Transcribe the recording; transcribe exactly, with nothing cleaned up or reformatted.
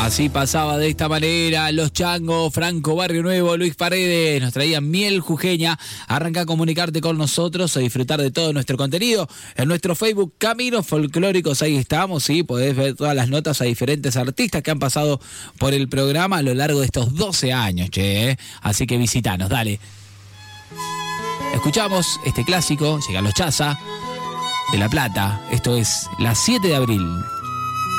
Así pasaba de esta manera Los Changos, Franco Barrio Nuevo, Luis Paredes, nos traían miel jujeña. Arranca a comunicarte con nosotros, a disfrutar de todo nuestro contenido en nuestro Facebook Caminos Folclóricos. Ahí estamos, sí, podés ver todas las notas a diferentes artistas que han pasado por el programa a lo largo de estos doce años, che, ¿eh? Así que visitanos, dale. Escuchamos este clásico, llegan los Chaza de La Plata. Esto es La siete de abril.